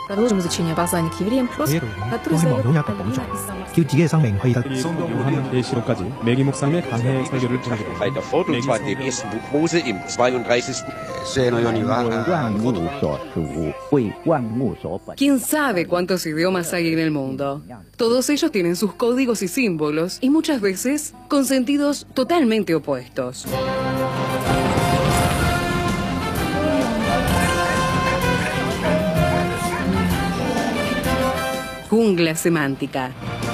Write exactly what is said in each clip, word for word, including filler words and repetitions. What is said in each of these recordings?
Продолжим изучение послания к евреям, который задает Альбина из Самарского. 叫自己嘅生命去得。 계시록까지 매기 목사님의 강해 설교를 전해드립니다. Bei der Fortungsfahrt im ersten Buch Mose im zweiunddreißigsten ¿Quién sabe cuántos idiomas hay en el mundo? Todos ellos tienen sus códigos y símbolos y muchas veces con sentidos totalmente opuestos. Jungla semántica.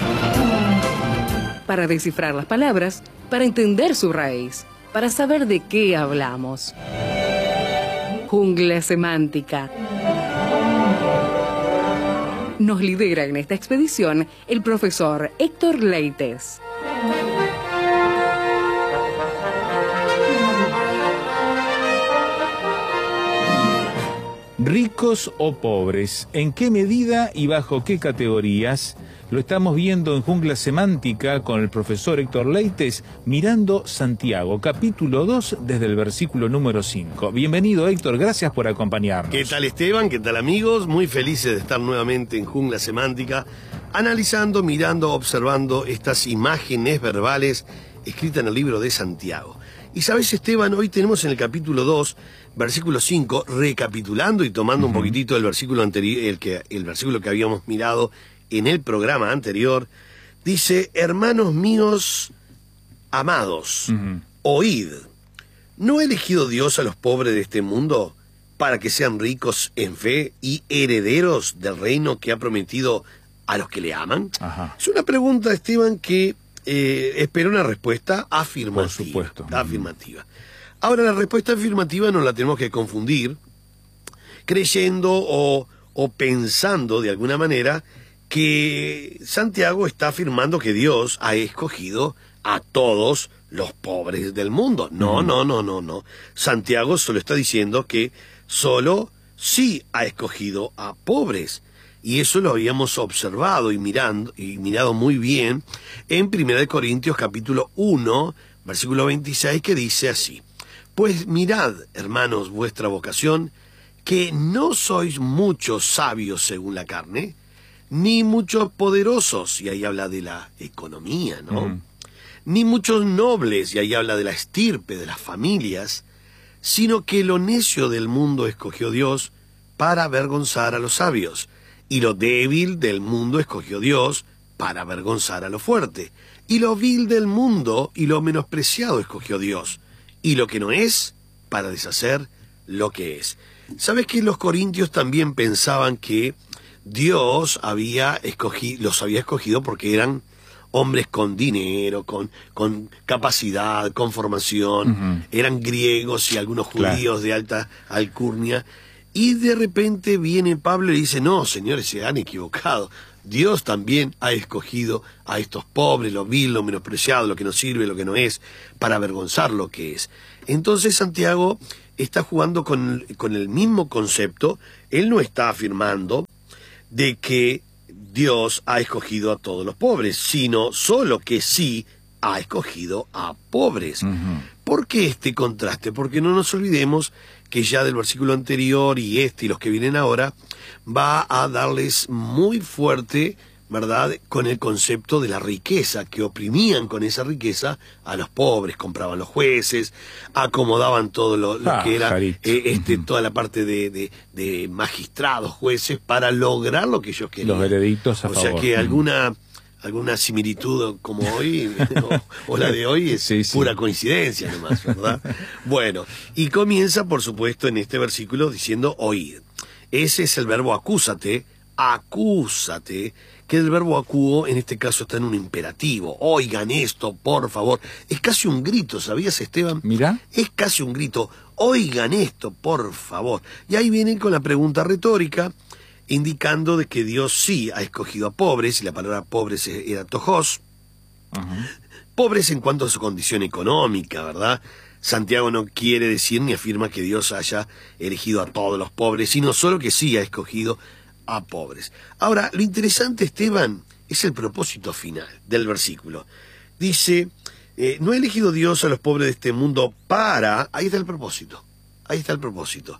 Para descifrar las palabras, para entender su raíz, para saber de qué hablamos. Jungla semántica. Nos lidera en esta expedición el profesor Héctor Leites. ¿Ricos o pobres? ¿En qué medida y bajo qué categorías? Lo estamos viendo en Jungla Semántica con el profesor Héctor Leites, mirando Santiago, capítulo dos, desde el versículo número cinco. Bienvenido, Héctor, gracias por acompañarnos. ¿Qué tal, Esteban? ¿Qué tal, amigos? Muy felices de estar nuevamente en Jungla Semántica, analizando, mirando, observando estas imágenes verbales escritas en el libro de Santiago. Y sabes, Esteban, hoy tenemos en el capítulo dos, versículo cinco, recapitulando y tomando uh-huh. un poquitito el versículo anterior, el, que, el versículo que habíamos mirado en el programa anterior, dice: hermanos míos amados, uh-huh. oíd, ¿no ha elegido Dios a los pobres de este mundo para que sean ricos en fe y herederos del reino que ha prometido a los que le aman? Uh-huh. Es una pregunta, Esteban, que eh, espera una respuesta afirmativa. Por supuesto. Afirmativa. Ahora, la respuesta afirmativa no la tenemos que confundir creyendo o, o pensando de alguna manera que Santiago está afirmando que Dios ha escogido a todos los pobres del mundo. No, no, no, no, no. Santiago solo está diciendo que solo sí ha escogido a pobres. Y eso lo habíamos observado y mirando y mirado muy bien en Primera de Corintios capítulo uno, versículo veintiséis, que dice así: pues mirad, hermanos, vuestra vocación, que no sois muchos sabios según la carne, ni muchos poderosos, y ahí habla de la economía, ¿no? Uh-huh. Ni muchos nobles, y ahí habla de la estirpe, de las familias, sino que lo necio del mundo escogió Dios para avergonzar a los sabios, y lo débil del mundo escogió Dios para avergonzar a lo fuerte, y lo vil del mundo y lo menospreciado escogió Dios, y lo que no es, para deshacer lo que es. ¿Sabes que los corintios también pensaban que Dios había escogido, los había escogido porque eran hombres con dinero, con, con capacidad, con formación, uh-huh. eran griegos y algunos judíos claro. de alta alcurnia, y de repente viene Pablo y dice: no, señores, se han equivocado. Dios también ha escogido a estos pobres, lo vil, lo menospreciado, lo que no sirve, lo que no es, para avergonzar lo que es. Entonces Santiago está jugando con, con el mismo concepto. Él no está afirmando de que Dios ha escogido a todos los pobres, sino solo que sí ha escogido a pobres. Uh-huh. ¿Por qué este contraste? Porque no nos olvidemos que ya del versículo anterior y este y los que vienen ahora va a darles muy fuerte, ¿verdad?, con el concepto de la riqueza, que oprimían con esa riqueza a los pobres, compraban los jueces, acomodaban todo lo, lo ah, que era eh, este, uh-huh. toda la parte de, de, de magistrados, jueces, para lograr lo que ellos querían. Los veredictos a o favor. sea que uh-huh. alguna... alguna similitud como hoy, o, o la de hoy, es sí, sí. pura coincidencia nomás, ¿verdad? Bueno, y comienza, por supuesto, en este versículo diciendo oíd. Ese es el verbo acúsate, acúsate, que el verbo acúo en este caso está en un imperativo. Oigan esto, por favor. Es casi un grito, ¿sabías, Esteban? Mira. Es casi un grito. Oigan esto, por favor. Y ahí vienen con la pregunta retórica, indicando de que Dios sí ha escogido a pobres, y la palabra pobres era tojos, uh-huh. pobres en cuanto a su condición económica, ¿verdad? Santiago no quiere decir ni afirma que Dios haya elegido a todos los pobres, sino solo que sí ha escogido a pobres. Ahora, lo interesante, Esteban, es el propósito final del versículo. Dice, eh, no ha elegido Dios a los pobres de este mundo para... Ahí está el propósito, ahí está el propósito.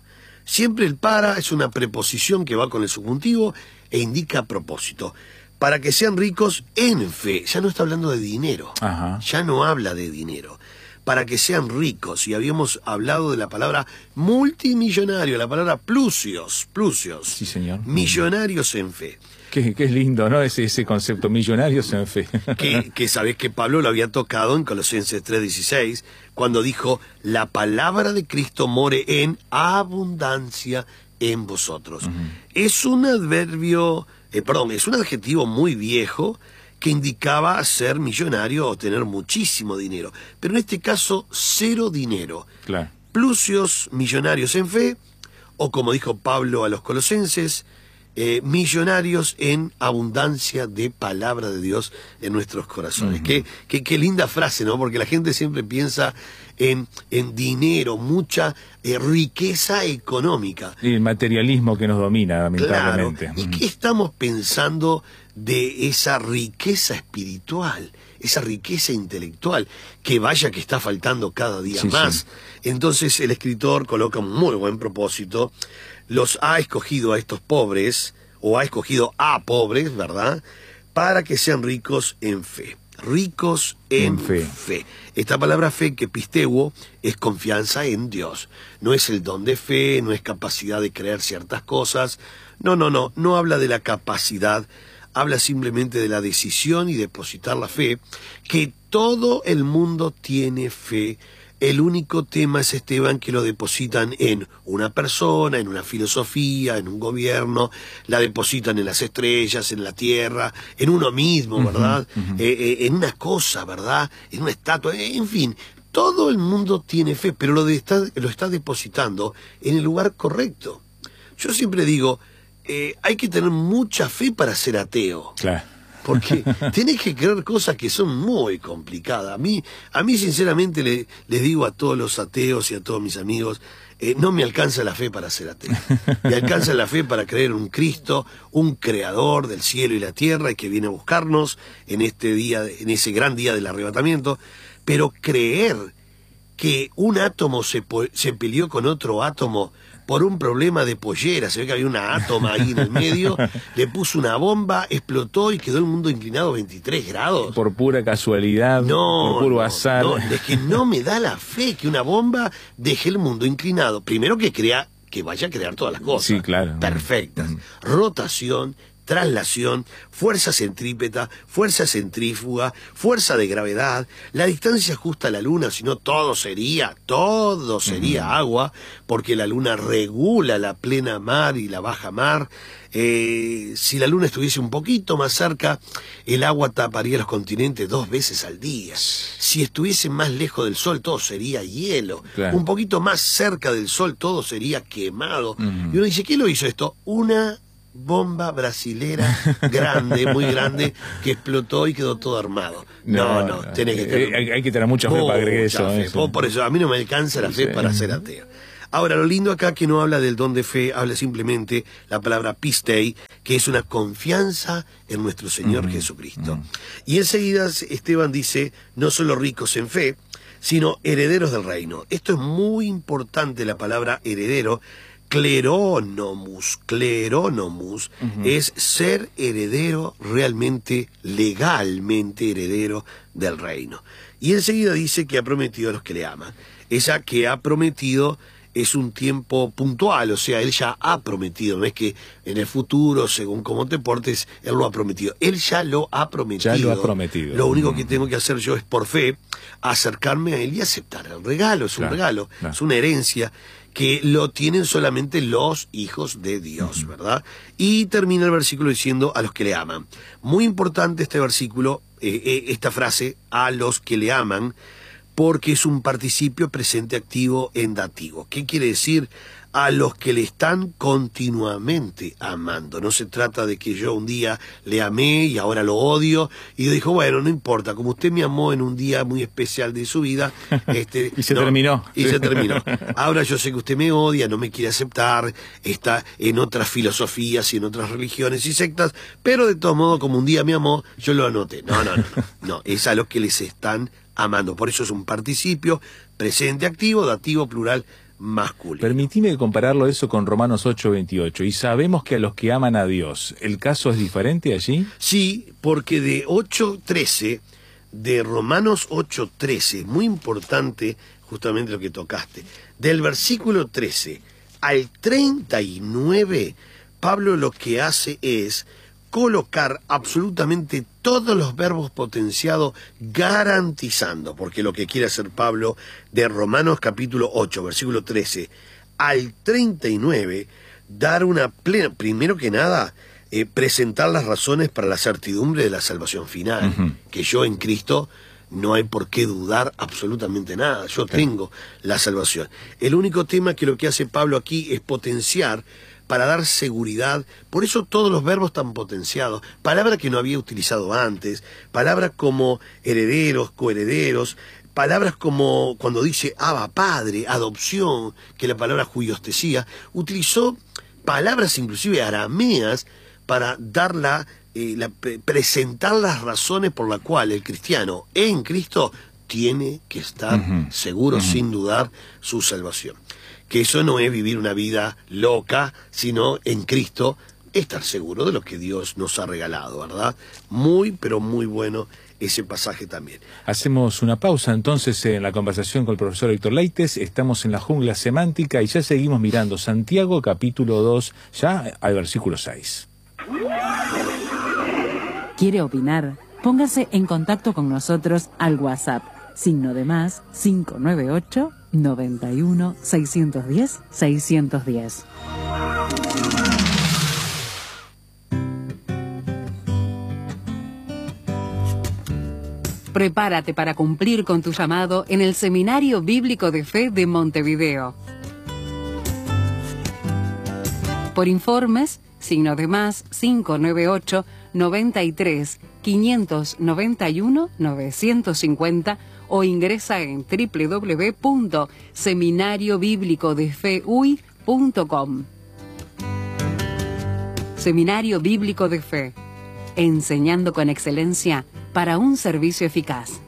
Siempre el para es una preposición que va con el subjuntivo e indica propósito. Para que sean ricos en fe. Ya no está hablando de dinero. Ajá. Ya no habla de dinero. Para que sean ricos. Y habíamos hablado de la palabra multimillonario, la palabra plusios, plusios. Sí, señor. Millonarios en fe. Qué, qué lindo, ¿no? Ese, ese concepto, millonarios en fe. Que, que sabés que Pablo lo había tocado en Colosenses tres dieciséis, cuando dijo, la palabra de Cristo more en abundancia en vosotros. Uh-huh. Es un adverbio, eh, perdón, es un adjetivo muy viejo que indicaba ser millonario o tener muchísimo dinero. Pero en este caso, cero dinero. Claro. Plusios, millonarios en fe, o como dijo Pablo a los colosenses, eh, millonarios en abundancia de palabra de Dios en nuestros corazones. Uh-huh. Qué, qué, qué linda frase, ¿no? Porque la gente siempre piensa en, en dinero, mucha eh, riqueza económica. Y el materialismo que nos domina, lamentablemente. Claro. ¿Y qué estamos pensando de esa riqueza espiritual, esa riqueza intelectual, que vaya que está faltando cada día sí, más? Sí. Entonces el escritor coloca un muy buen propósito, los ha escogido a estos pobres, o ha escogido a pobres, ¿verdad?, para que sean ricos en fe. Ricos en, en fe. fe. Esta palabra fe, que pisteuo, es confianza en Dios. No es el don de fe, no es capacidad de creer ciertas cosas. No, no, no, no habla de la capacidad, habla simplemente de la decisión y depositar la fe, que todo el mundo tiene fe. El único tema es, Esteban, que lo depositan en una persona, en una filosofía, en un gobierno, la depositan en las estrellas, en la tierra, en uno mismo, ¿verdad? Uh-huh, uh-huh. Eh, eh, en una cosa, ¿verdad? En una estatua, en fin. Todo el mundo tiene fe, pero lo, de está, lo está depositando en el lugar correcto. Yo siempre digo, eh, hay que tener mucha fe para ser ateo. Claro. Porque tenés que creer cosas que son muy complicadas. A mí, a mí sinceramente, le, les digo a todos los ateos y a todos mis amigos, eh, no me alcanza la fe para ser ateo. Me alcanza la fe para creer en un Cristo, un creador del cielo y la tierra, y que viene a buscarnos en este día, en ese gran día del arrebatamiento. Pero creer que un átomo se, se peleó con otro átomo por un problema de pollera, se ve que había una átoma ahí en el medio, le puso una bomba, explotó y quedó el mundo inclinado veintitrés grados. Por pura casualidad, no, por puro no, azar. No, es que no me da la fe que una bomba deje el mundo inclinado. Primero que crea, que vaya a crear todas las cosas. Sí, claro. Perfectas. Mm. Rotación, traslación, fuerza centrípeta, fuerza centrífuga, fuerza de gravedad, la distancia justa a la luna, si no todo sería, todo sería uh-huh. agua, porque la luna regula la plena mar y la baja mar. Eh, si la luna estuviese un poquito más cerca, el agua taparía los continentes dos veces al día. Si estuviese más lejos del sol, todo sería hielo. Claro. Un poquito más cerca del sol, todo sería quemado. Uh-huh. Y uno dice, ¿qué lo hizo esto? Una bomba brasilera grande, muy grande, que explotó y quedó todo armado. No, no, no tenés que tener... Hay, hay que tener mucha fe para creer eso, fe. eso. Por eso, a mí no me alcanza la fe sí. para ser ateo. Ahora, lo lindo acá que no habla del don de fe, habla simplemente la palabra pistei, que es una confianza en nuestro Señor uh-huh. Jesucristo. Uh-huh. Y enseguida Esteban dice, no solo ricos en fe, sino herederos del reino. Esto es muy importante, la palabra heredero. Clerónomus, clerónomus uh-huh. es ser heredero realmente, legalmente heredero del reino. Y enseguida dice que ha prometido a los que le aman. Esa que ha prometido es un tiempo puntual, o sea, él ya ha prometido, no es que en el futuro, según cómo te portes, él lo ha prometido. Él ya lo ha prometido. Ya lo ha prometido. Lo único que tengo que hacer yo es, por fe, acercarme a él y aceptar el regalo. Es un claro, regalo, claro. es una herencia que lo tienen solamente los hijos de Dios, uh-huh. ¿verdad? Y termina el versículo diciendo a los que le aman. Muy importante este versículo, eh, eh, esta frase, a los que le aman, porque es un participio presente activo en dativo. ¿Qué quiere decir? A los que le están continuamente amando. No se trata de que yo un día le amé y ahora lo odio, y yo dijo, bueno, no importa, como usted me amó en un día muy especial de su vida, este, y se no, terminó. Y se terminó. Ahora yo sé que usted me odia, no me quiere aceptar, está en otras filosofías y en otras religiones y sectas, pero de todo modo, como un día me amó, yo lo anoté. No, no, no, no, no, es a los que les están amando. Por eso es un participio presente activo, dativo, plural, masculino. Permitime compararlo eso con Romanos ocho veintiocho. Y sabemos que a los que aman a Dios, ¿el caso es diferente allí? Sí, porque de ocho trece, de Romanos ocho trece, muy importante justamente lo que tocaste, del versículo trece al treinta y nueve, Pablo lo que hace es colocar absolutamente todos los verbos potenciados, garantizando, porque lo que quiere hacer Pablo de Romanos capítulo ocho, versículo trece al treinta y nueve, dar una plena, primero que nada, eh, presentar las razones para la certidumbre de la salvación final, uh-huh. que yo en Cristo no hay por qué dudar absolutamente nada, yo okay. tengo la salvación. El único tema que lo que hace Pablo aquí es potenciar para dar seguridad, por eso todos los verbos están potenciados, palabras que no había utilizado antes, palabras como herederos, coherederos, palabras como cuando dice Abba, Padre, adopción, que la palabra juiostesía, utilizó palabras inclusive arameas para dar la, eh, la, presentar las razones por las cuales el cristiano en Cristo tiene que estar uh-huh. seguro, uh-huh. sin dudar, su salvación. Que eso no es vivir una vida loca, sino en Cristo estar seguro de lo que Dios nos ha regalado, ¿verdad? Muy, pero muy bueno ese pasaje también. Hacemos una pausa entonces en la conversación con el profesor Héctor Leites. Estamos en la jungla semántica y ya seguimos mirando Santiago capítulo dos, ya al versículo seis. ¿Quiere opinar? Póngase en contacto con nosotros al WhatsApp, signo de más cinco nueve ocho, noventa y uno, seiscientos diez, seiscientos diez. Prepárate para cumplir con tu llamado en el Seminario Bíblico de Fe de Montevideo. Por informes, signo de más cinco nueve ocho, noventa y tres, quinientos noventa y uno, novecientos cincuenta o ingresa en doble u doble u doble u punto seminario bíblico de fe u i punto com. Seminario Bíblico de Fe, enseñando con excelencia para un servicio eficaz.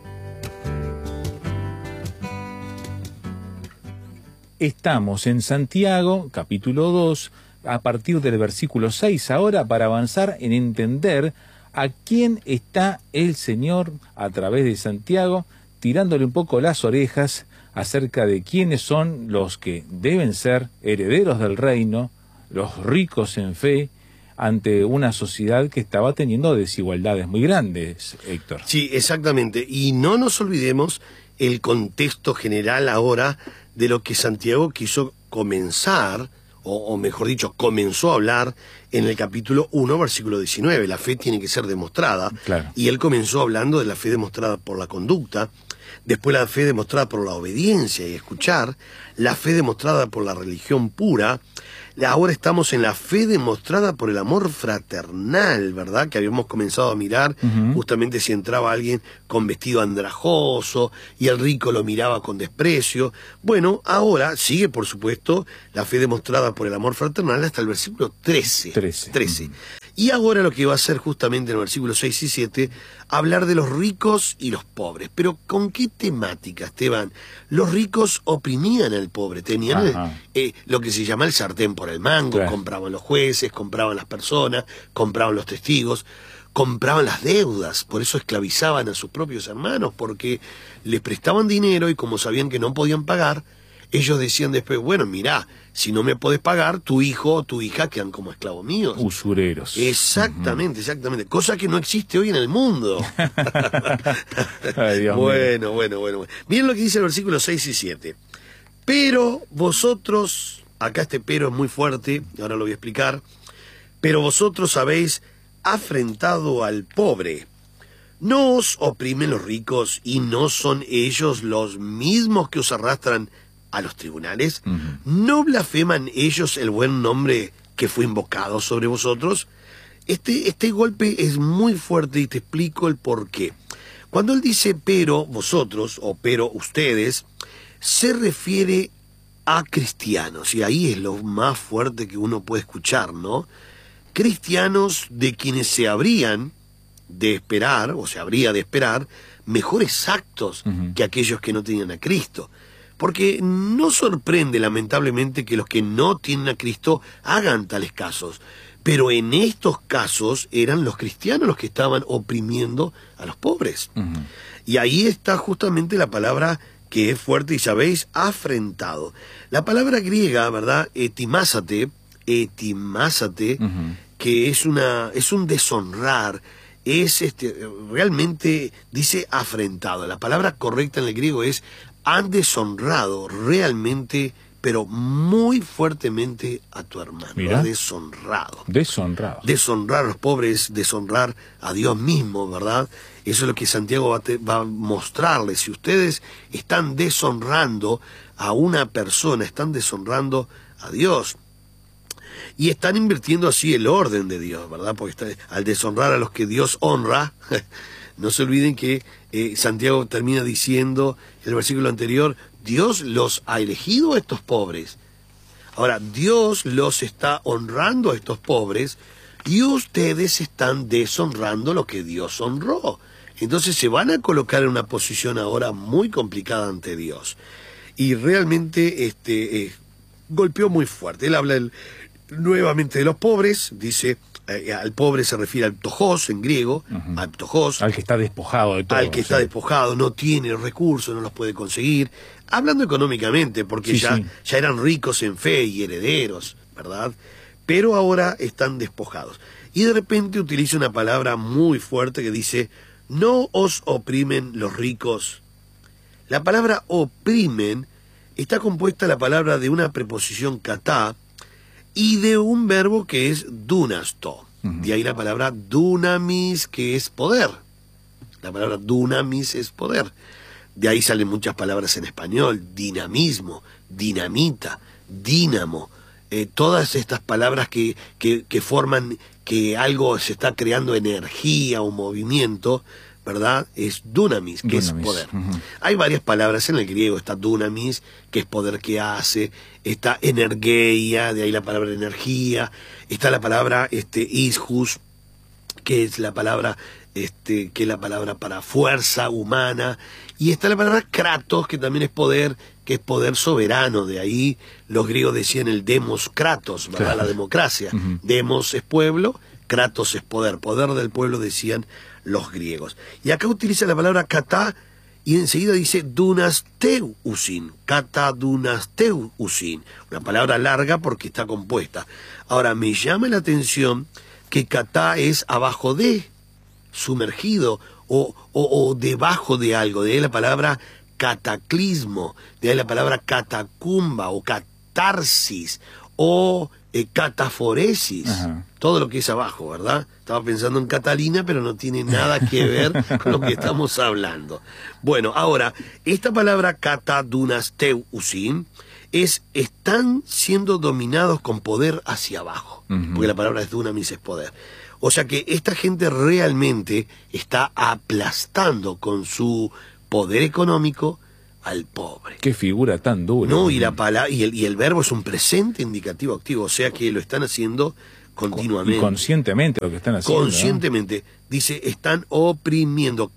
Estamos en Santiago, capítulo dos, a partir del versículo seis ahora, para avanzar en entender a quién está el Señor a través de Santiago, tirándole un poco las orejas acerca de quiénes son los que deben ser herederos del reino, los ricos en fe, ante una sociedad que estaba teniendo desigualdades muy grandes, Héctor. Sí, exactamente. Y no nos olvidemos el contexto general ahora de lo que Santiago quiso comenzar, o, o mejor dicho, comenzó a hablar en el capítulo uno, versículo diecinueve. La fe tiene que ser demostrada. Claro. Y él comenzó hablando de la fe demostrada por la conducta, después la fe demostrada por la obediencia y escuchar, la fe demostrada por la religión pura. Ahora estamos en la fe demostrada por el amor fraternal, ¿verdad? Que habíamos comenzado a mirar, uh-huh. justamente si entraba alguien con vestido andrajoso y el rico lo miraba con desprecio. Bueno, ahora sigue, por supuesto, la fe demostrada por el amor fraternal hasta el versículo trece. trece. trece. Uh-huh. Y ahora lo que va a hacer justamente en el versículo seis y siete, hablar de los ricos y los pobres. Pero ¿con qué temática, Esteban? Los ricos oprimían al pobre, tenían el, eh, lo que se llama el sartén por el mango, claro. compraban los jueces, compraban las personas, compraban los testigos, compraban las deudas, por eso esclavizaban a sus propios hermanos, porque les prestaban dinero y como sabían que no podían pagar, ellos decían después, bueno, mirá, si no me podés pagar, tu hijo o tu hija quedan como esclavos míos. Usureros. Exactamente, uh-huh. exactamente. Cosa que no existe hoy en el mundo. Ay, Dios bueno, mío. bueno, bueno, bueno. Miren lo que dice el versículo seis y siete. Pero vosotros, acá este pero es muy fuerte, ahora lo voy a explicar, pero vosotros habéis afrentado al pobre. ¿No os oprimen los ricos y no son ellos los mismos que os arrastran a los tribunales? Uh-huh. ¿No blasfeman ellos el buen nombre que fue invocado sobre vosotros? Este, este golpe es muy fuerte y te explico el por qué. Cuando él dice pero vosotros o pero ustedes, se refiere a cristianos, y ahí es lo más fuerte que uno puede escuchar, ¿no? Cristianos de quienes se habrían de esperar, o se habría de esperar, mejores actos uh-huh. que aquellos que no tenían a Cristo. Porque no sorprende, lamentablemente, que los que no tienen a Cristo hagan tales casos. Pero en estos casos eran los cristianos los que estaban oprimiendo a los pobres. Uh-huh. Y ahí está justamente la palabra que es fuerte, y sabéis, afrentado. La palabra griega, ¿verdad? Etimásate, etimásate, uh-huh. que es una es un deshonrar, es este realmente dice afrentado. La palabra correcta en el griego es han deshonrado realmente, pero muy fuertemente a tu hermano. Mira. Deshonrado. Deshonrado. Deshonrar a los pobres, deshonrar a Dios mismo, ¿verdad? Eso es lo que Santiago va a, te, va a mostrarles. Si ustedes están deshonrando a una persona, están deshonrando a Dios. Y están invirtiendo así el orden de Dios, ¿verdad? Porque está, al deshonrar a los que Dios honra, no se olviden que eh, Santiago termina diciendo en el versículo anterior, Dios los ha elegido a estos pobres. Ahora, Dios los está honrando a estos pobres y ustedes están deshonrando lo que Dios honró. Entonces se van a colocar en una posición ahora muy complicada ante Dios. Y realmente este, eh, golpeó muy fuerte. Él habla el, nuevamente de los pobres, dice, eh, al pobre se refiere al ptojos en griego, uh-huh. al ptojos. Al que está despojado de todo. Al que sí. está despojado, no tiene recursos, no los puede conseguir. Hablando económicamente, porque sí, ya, sí. ya eran ricos en fe y herederos, ¿verdad? Pero ahora están despojados. Y de repente utiliza una palabra muy fuerte que dice, no os oprimen los ricos. La palabra oprimen está compuesta la palabra de una preposición katá y de un verbo que es dunasto. Uh-huh. De ahí la palabra dunamis, que es poder. La palabra dunamis es poder. De ahí salen muchas palabras en español, dinamismo, dinamita, dínamo, eh, todas estas palabras que, que, que forman que algo se está creando energía o movimiento, ¿verdad? Es dunamis, que dunamis. Es poder. Uh-huh. Hay varias palabras en el griego, está dunamis, que es poder que hace, está energeia, de ahí la palabra energía, está la palabra este, ishus, que es la palabra este, que es la palabra para fuerza humana, y está la palabra kratos, que también es poder, que es poder soberano. De ahí los griegos decían el demos kratos, ¿verdad? Claro. La democracia. Uh-huh. Demos es pueblo, kratos es poder. Poder del pueblo decían los griegos. Y acá utiliza la palabra katá y enseguida dice dunasteusin. Katá dunasteusin. Una palabra larga porque está compuesta. Ahora, me llama la atención que katá es abajo de, sumergido, O, o, o debajo de algo, de ahí la palabra cataclismo, de ahí la palabra catacumba o catarsis o eh, cataforesis, ajá. Todo lo que es abajo, ¿verdad? Estaba pensando en Catalina, pero no tiene nada que ver con lo que estamos hablando. Bueno, ahora, esta palabra katadunasteusin es, están siendo dominados con poder hacia abajo, uh-huh. porque la palabra es dunamis, es poder. O sea que esta gente realmente está aplastando con su poder económico al pobre. Qué figura tan dura. No, y la palabra y el, y el verbo es un presente indicativo activo, o sea que lo están haciendo continuamente. Y conscientemente lo que están haciendo. Conscientemente. ¿No? Dice, están oprimiendo,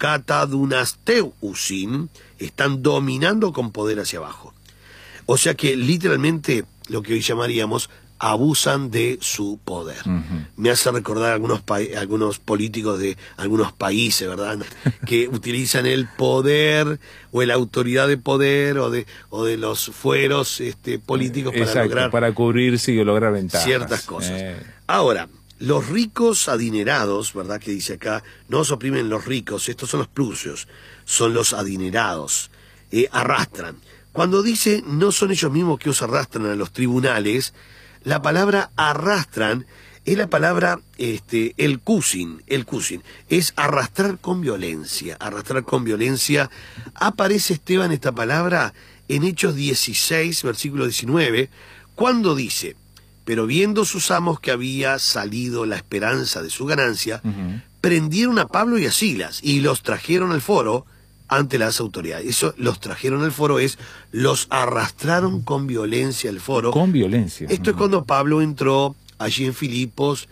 katadunasteusin, están dominando con poder hacia abajo. O sea que literalmente lo que hoy llamaríamos abusan de su poder. Uh-huh. Me hace recordar algunos pa- algunos políticos de algunos países, ¿verdad? Que utilizan el poder o la autoridad de poder o de o de los fueros este, políticos para Exacto, lograr para cubrirse y lograr ventajas. Ciertas cosas. Eh. Ahora, los ricos adinerados, ¿verdad? Que dice acá, no os oprimen los ricos, estos son los plusios, son los adinerados, eh, arrastran. Cuando dice no son ellos mismos que os arrastran a los tribunales, la palabra arrastran es la palabra, este, el cusin, el cusin, es arrastrar con violencia, arrastrar con violencia. Aparece, Esteban, esta palabra en Hechos dieciséis, versículo diecinueve, cuando dice, pero viendo sus amos que había salido la esperanza de su ganancia, uh-huh. prendieron a Pablo y a Silas y los trajeron al foro ante las autoridades. Eso, los trajeron al foro, es los arrastraron con violencia al foro. Con violencia. Esto uh-huh. es cuando Pablo entró allí en Filipos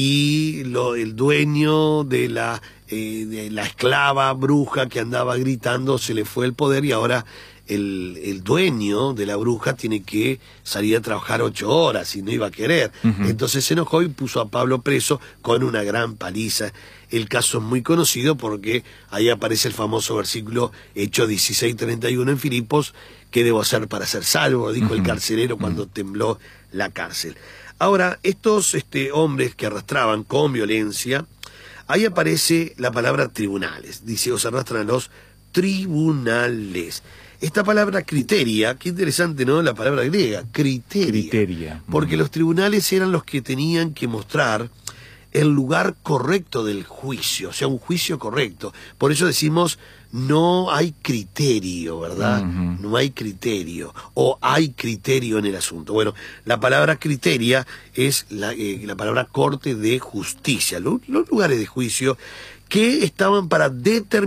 y lo, el dueño de la, eh, de la esclava bruja que andaba gritando se le fue el poder y ahora el, el dueño de la bruja tiene que salir a trabajar ocho horas y no iba a querer. Uh-huh. Entonces se enojó y puso a Pablo preso con una gran paliza. El caso es muy conocido porque ahí aparece el famoso versículo Hechos dieciséis treinta y uno en Filipos: ¿qué debo hacer para ser salvo?, dijo uh-huh. el carcelero cuando uh-huh. tembló la cárcel. Ahora, estos este, hombres que arrastraban con violencia, ahí aparece la palabra tribunales. Dice, os arrastran a los tribunales. Esta palabra criteria, qué interesante, ¿no? La palabra griega, criteria. Criteria. Porque los tribunales eran los que tenían que mostrar el lugar correcto del juicio, o sea, un juicio correcto. Por eso decimos, no hay criterio, ¿verdad? Uh-huh. No hay criterio, o hay criterio en el asunto. Bueno, la palabra criteria es la, eh, la palabra corte de justicia, los, los lugares de juicio que estaban para determinar